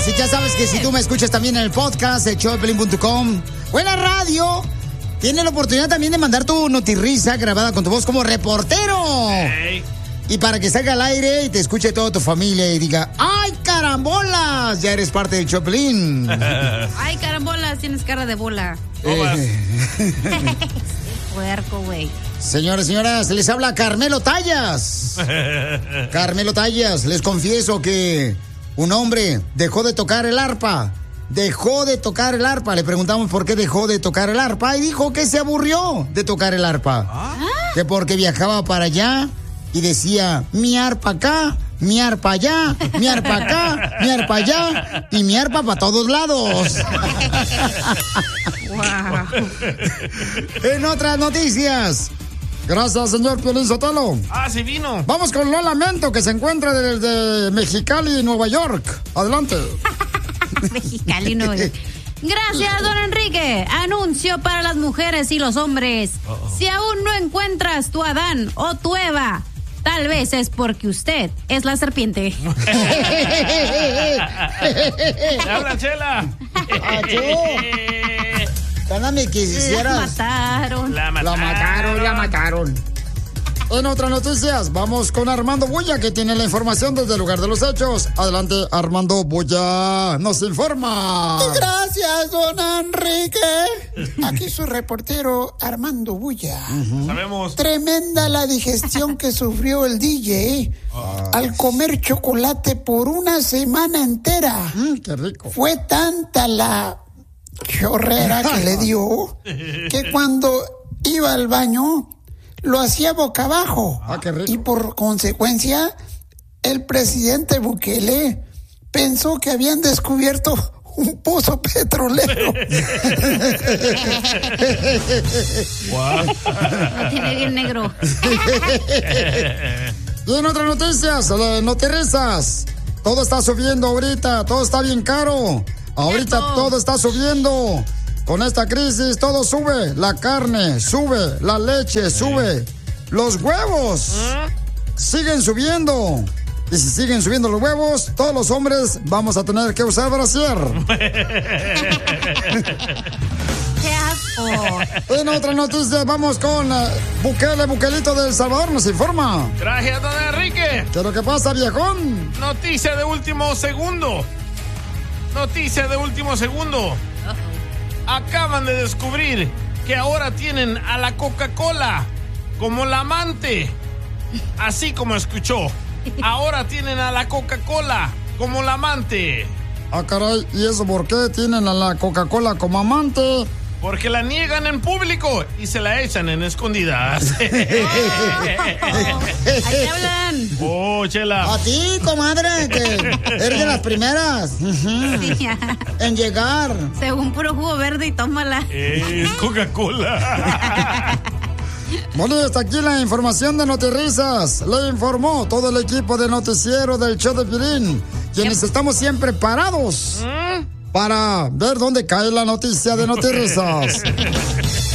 Así que ya sabes que si tú me escuchas también en el podcast, el showdepiolín.com o en la radio, tienes la oportunidad también de mandar tu notirrisa grabada con tu voz como reportero. Hey. Y para que salga al aire y te escuche toda tu familia y diga, ¡ay, carambolas! Ya eres parte del Choplin. Ay, carambolas, tienes cara de bola. Puerco, güey. Señores, señoras, les habla Carmelo Tallas. Carmelo Tallas, les confieso que un hombre dejó de tocar el arpa. Dejó de tocar el arpa. Le preguntamos por qué dejó de tocar el arpa y dijo que se aburrió de tocar el arpa. Que porque viajaba para allá y decía, mi arpa acá, mi arpa allá, mi arpa acá, mi arpa allá y mi arpa para todos lados. Wow. En otras noticias. Gracias, señor Piolín Sotelo. Sí vino. Vamos con Lola Mento, que se encuentra desde Mexicali, Nueva York. Adelante. Mexicali, Nueva York. Gracias, don Enrique. Anuncio para las mujeres y los hombres. Si aún no encuentras tu Adán o tu Eva, tal vez es porque usted es la serpiente. ¡Te habla, Chela! Cándame, quisieras. La mataron. La mataron. En otras noticias, vamos con Armando Bulla, que tiene la información desde el lugar de los hechos. Adelante, Armando Bulla, nos informa. Gracias, don Enrique. Aquí su reportero, Armando Bulla. Sabemos. Tremenda la digestión que sufrió el DJ al comer chocolate por una semana entera. ¡Qué rico! Fue tanta la chorrera que le dio que cuando iba al baño lo hacía boca abajo. ¡Qué rico! Y por consecuencia, el presidente Bukele pensó que habían descubierto un pozo petrolero. Lo tiene bien negro. Y en otras noticias, notirrisas. Todo está subiendo ahorita, todo está bien caro. Ahorita todo está subiendo. Con esta crisis todo sube. La carne sube, la leche sube. Los huevos siguen subiendo. Y si siguen subiendo los huevos, todos los hombres vamos a tener que usar brasier. ¡Qué asco! En otras noticias vamos con Bukelito de El Salvador, nos informa. Gracias, don Enrique. ¿Qué es lo que pasa, viejón? Noticia de último segundo. Acaban de descubrir que ahora tienen a la Coca-Cola como la amante. Así como escuchó. Ahora tienen a la Coca-Cola como la amante. Caray, ¿y eso por qué tienen a la Coca-Cola como amante? Porque la niegan en público y se la echan en escondidas. ¡Ahí te hablan! ¡Oh, Chela! A ti, comadre, que eres de las primeras en llegar. Según puro jugo verde y tómala. Es Coca-Cola. Bueno, hasta aquí la información de Notirrisas. Le informó todo el equipo de noticiero del show de Piolín, quienes estamos siempre parados para ver dónde cae la noticia de Notirrisas.